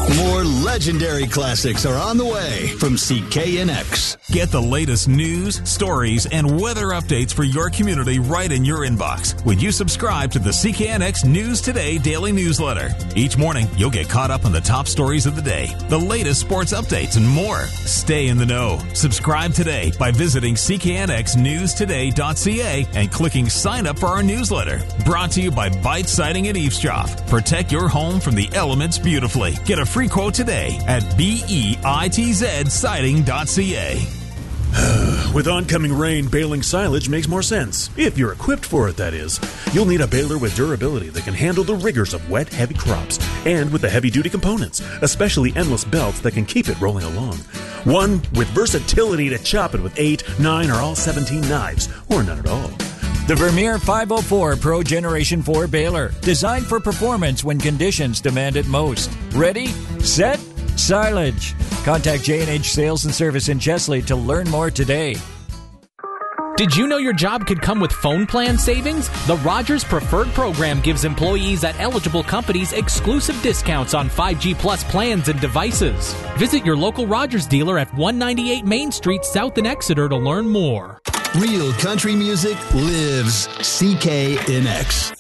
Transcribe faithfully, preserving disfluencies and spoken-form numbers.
More legendary classics are on the way from C K N X. Get the latest news, stories, and weather updates for your community right in your inbox when you subscribe to the C K N X News Today daily newsletter. Each morning, you'll get caught up on the top stories of the day, the latest sports updates, and more. Stay in the know. Subscribe today by visiting c k n x news today dot c a and clicking sign up for our newsletter. Brought to you by Bite Siding and Eavesdrop. Protect your home from the elements beautifully. Get a free quote today at bitz siding dot c a. With oncoming rain, baling silage makes more sense. If you're equipped for it, that is. You'll need a baler with durability that can handle the rigors of wet, heavy crops, and with the heavy-duty components, especially endless belts that can keep it rolling along. One with versatility to chop it with eight, nine, or all seventeen knives, or none at all. The Vermeer five oh four Pro Generation four baler, designed for performance when conditions demand it most. Ready, set, silage. Contact J and H Sales and Service in Chesley to learn more today. Did you know your job could come with phone plan savings? The Rogers Preferred Program gives employees at eligible companies exclusive discounts on five G Plus plans and devices. Visit your local Rogers dealer at one ninety-eight Main Street South in Exeter to learn more. Real country music lives C K N X.